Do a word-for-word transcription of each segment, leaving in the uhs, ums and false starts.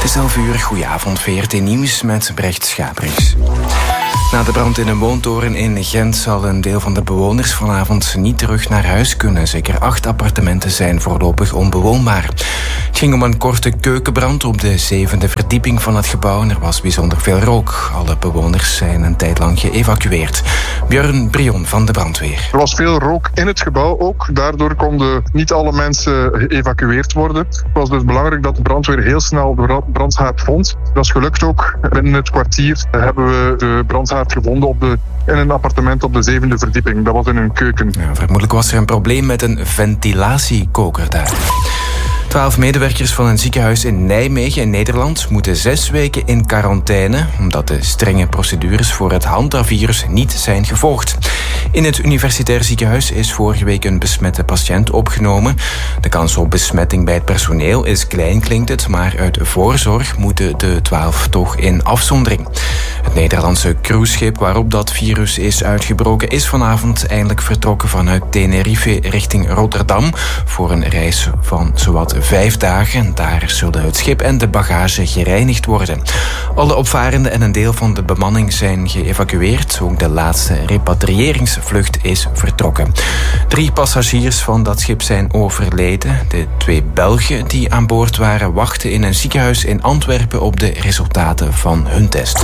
Het is elf uur, goedenavond, V R T Nieuws met Brecht Schaaprijs. Na de brand in een woontoren in Gent zal een deel van de bewoners vanavond niet terug naar huis kunnen. Zeker acht appartementen zijn voorlopig onbewoonbaar. Het ging om een korte keukenbrand op de zevende verdieping van het gebouw en er was bijzonder veel rook. Alle bewoners zijn een tijd lang geëvacueerd. Björn Brion van de brandweer. Er was veel rook in het gebouw ook. Daardoor konden niet alle mensen geëvacueerd worden. Het was dus belangrijk dat de brandweer heel snel de brandhaard vond. Dat is gelukt ook. Binnen het kwartier hebben we de brandhaard gevonden op de, in een appartement op de zevende verdieping. Dat was in een keuken. Ja, vermoedelijk was er een probleem met een ventilatiekoker daar. Twaalf medewerkers van een ziekenhuis in Nijmegen in Nederland moeten zes weken in quarantaine omdat de strenge procedures voor het hantavirus niet zijn gevolgd. In het universitair ziekenhuis is vorige week een besmette patiënt opgenomen. De kans op besmetting bij het personeel is klein, klinkt het, maar uit voorzorg moeten de twaalf toch in afzondering. Het Nederlandse cruiseschip waarop dat virus is uitgebroken is vanavond eindelijk vertrokken vanuit Tenerife richting Rotterdam voor een reis van zowat vijf dagen. Daar zullen het schip en de bagage gereinigd worden. Alle opvarenden en een deel van de bemanning zijn geëvacueerd. Ook de laatste repatriëringsvlucht is vertrokken. Drie passagiers van dat schip zijn overleden. De twee Belgen die aan boord waren wachten in een ziekenhuis in Antwerpen op de resultaten van hun test.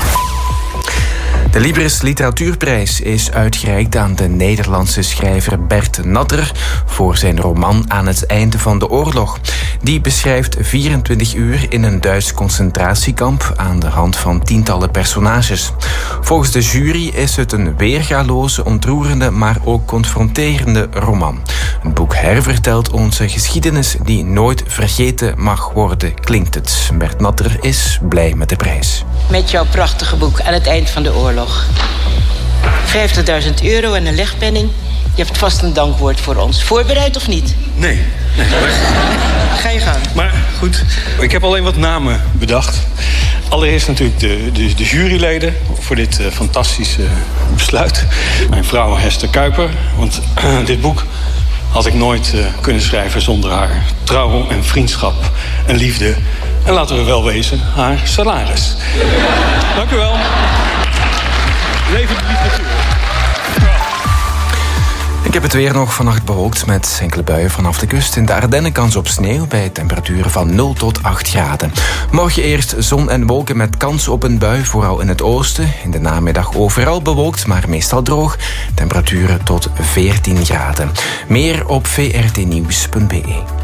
De Libris Literatuurprijs is uitgereikt aan de Nederlandse schrijver Bert Natter voor zijn roman Aan het einde van de oorlog. Die beschrijft vierentwintig uur in een Duits concentratiekamp aan de hand van tientallen personages. Volgens de jury is het een weergaloze, ontroerende, maar ook confronterende roman. Het boek hervertelt onze geschiedenis die nooit vergeten mag worden, klinkt het. Bert Natter is blij met de prijs. Met jouw prachtige boek Aan het eind van de oorlog. vijftigduizend euro en een legpenning. Je hebt vast een dankwoord voor ons. Voorbereid of niet? Nee. nee maar... Ga je gang. Maar goed, ik heb alleen wat namen bedacht. Allereerst natuurlijk de, de, de juryleden voor dit uh, fantastische besluit. Mijn vrouw Hester Kuiper. Want uh, dit boek had ik nooit uh, kunnen schrijven zonder haar trouw en vriendschap en liefde. En laten we wel wezen, haar salaris. Dank u wel. Leven de literatuur. Ik heb het weer nog vannacht bewolkt met enkele buien vanaf de kust. In de Ardennen kans op sneeuw bij temperaturen van nul tot acht graden. Morgen eerst zon en wolken met kans op een bui, vooral in het oosten. In de namiddag overal bewolkt, maar meestal droog. Temperaturen tot veertien graden. Meer op v r t nieuws punt b e.